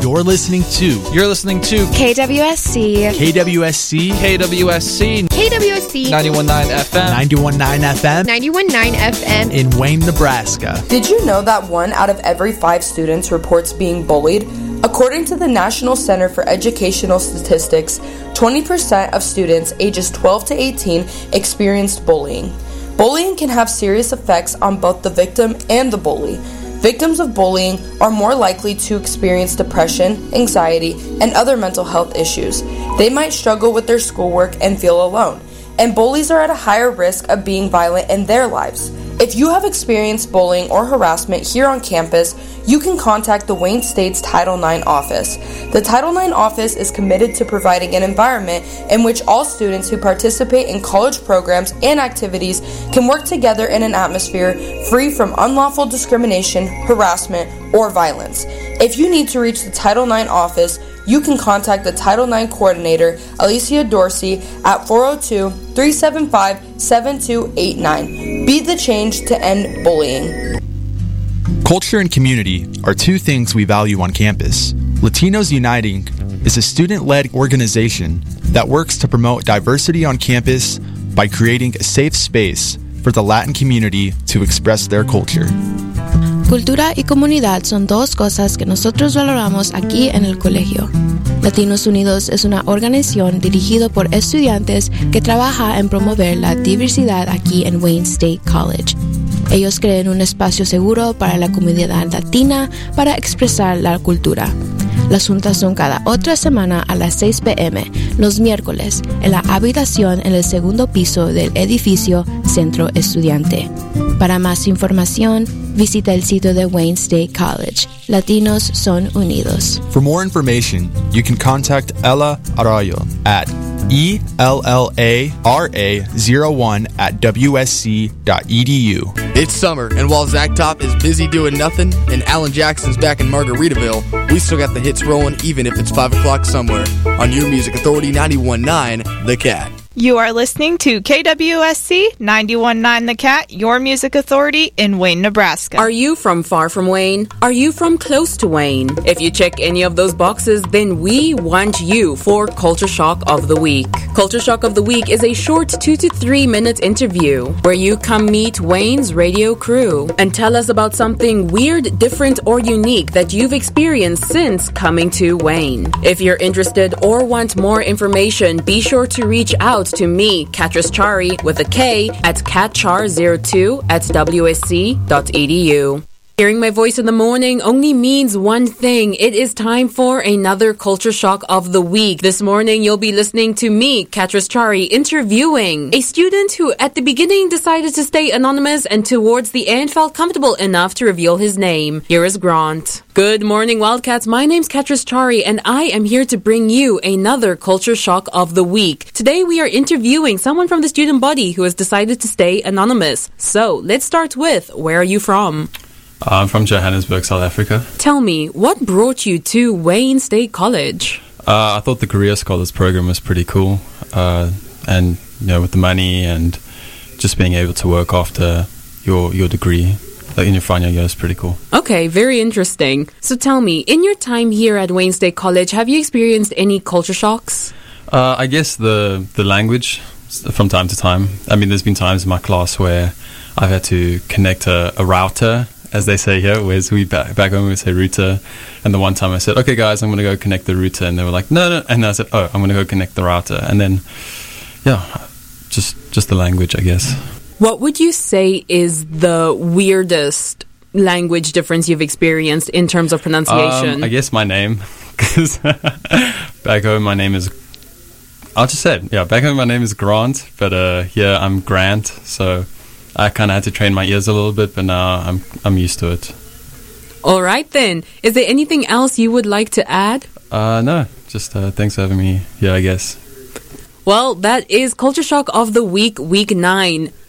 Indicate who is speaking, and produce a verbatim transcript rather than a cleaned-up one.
Speaker 1: You're listening to
Speaker 2: You're listening to
Speaker 3: K W S C.
Speaker 1: K W S C
Speaker 2: K W S C
Speaker 3: K W S C
Speaker 2: ninety-one point nine F M
Speaker 1: ninety-one point nine F M
Speaker 3: ninety-one point nine F M
Speaker 1: in Wayne, Nebraska.
Speaker 4: Did you know that one out of every five students reports being bullied? According to the National Center for Educational Statistics, twenty percent of students ages twelve to eighteen experienced bullying. Bullying can have serious effects on both the victim and the bully. Victims of bullying are more likely to experience depression, anxiety, and other mental health issues. They might struggle with their schoolwork and feel alone. And bullies are at a higher risk of being violent in their lives. If you have experienced bullying or harassment here on campus, you can contact the Wayne State's Title nine office. The Title nine office is committed to providing an environment in which all students who participate in college programs and activities can work together in an atmosphere free from unlawful discrimination, harassment, or violence. If you need to reach the Title nine office, you can contact the Title nine coordinator, Alicia Dorsey, at four oh two, three seven five, seven two eight nine. Be the change to end bullying.
Speaker 1: Culture and community are two things we value on campus. Latinos Uniting is a student-led organization that works to promote diversity on campus by creating a safe space for the Latin community to express their culture.
Speaker 5: Cultura y comunidad son dos cosas que nosotros valoramos aquí en el colegio. Latinos Unidos es una organización dirigida por estudiantes que trabaja en promover la diversidad aquí en Wayne State College. Ellos crean un espacio seguro para la comunidad latina para expresar la cultura. Las juntas son cada otra semana a las seis p m los miércoles en la habitación en el segundo piso del edificio Centro Estudiante. Para más información, visita el sitio de Wayne State College. Latinos son unidos.
Speaker 1: For more information, you can contact Ella Arroyo at E L L A R A zero one at W S C dot E D U.
Speaker 6: It's summer, and while Zach Top is busy doing nothing and Alan Jackson's back in Margaritaville, we still got the hits rolling even if it's five o'clock somewhere. On Your Music Authority ninety-one point nine, The Cat.
Speaker 7: You are listening to K W S C ninety-one point nine The Cat, your music authority in Wayne, Nebraska.
Speaker 8: Are you from far from Wayne? Are you from close to Wayne? If you check any of those boxes, then we want you for Culture Shock of the Week. Culture Shock of the Week is a short two to three minute interview where you come meet Wayne's radio crew and tell us about something weird, different, or unique that you've experienced since coming to Wayne. If you're interested or want more information, be sure to reach out to me, Katris Chari, with a K, at catchar zero two at W S C dot E D U. Hearing my voice in the morning only means one thing. It is time for another Culture Shock of the Week. This morning, you'll be listening to me, Katris Chari, interviewing a student who at the beginning decided to stay anonymous and towards the end felt comfortable enough to reveal his name. Here is Grant. Good morning, Wildcats. My name's Katris Chari, and I am here to bring you another Culture Shock of the Week. Today, we are interviewing someone from the student body who has decided to stay anonymous. So, let's start with, where are you from?
Speaker 9: I'm from Johannesburg, South Africa.
Speaker 8: Tell me, what brought you to Wayne State College?
Speaker 9: Uh, I thought the Career Scholars program was pretty cool. Uh, and, you know, with the money and just being able to work after your your degree, like in your final year, is pretty cool.
Speaker 8: Okay, very interesting. So tell me, in your time here at Wayne State College, have you experienced any culture shocks?
Speaker 9: Uh, I guess the, the language from time to time. I mean, there's been times in my class where I've had to connect a, a router, as they say here, whereas we back, back home we would say router. And the one time I said, okay guys, I'm going to go connect the router, and they were like, no, no, and I said, oh, I'm going to go connect the router. And then, yeah, just just the language, I guess.
Speaker 8: What would you say is the weirdest language difference you've experienced in terms of pronunciation?
Speaker 9: Um, I guess my name, because back home my name is, I'll just say it, yeah, back home my name is Grant, but uh, here I'm Grant, so I kind of had to train my ears a little bit, but now I'm I'm used to it.
Speaker 8: All right, then. Is there anything else you would like to add?
Speaker 9: Uh, no, just uh, thanks for having me here, I guess.
Speaker 8: Well, that is Culture Shock of the Week, Week nine.